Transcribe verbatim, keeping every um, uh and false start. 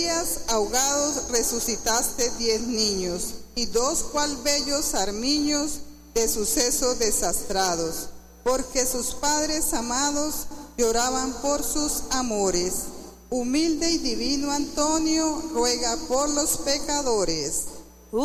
días ahogados resucitaste diez niños, y dos cual bellos armiños de sucesos desastrados, porque sus padres amados lloraban por sus amores. Humilde y divino Antonio, ruega por los pecadores.